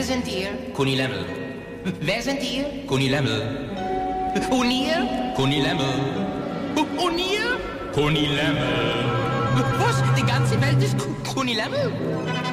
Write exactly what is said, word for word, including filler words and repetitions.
sind ihr? Kunilämmel. Wer sind ihr? Kunilämmel. Und ihr? Kunilämmel. Und ihr? Kunilämmel. Was? Die ganze Welt ist Kunilämmel?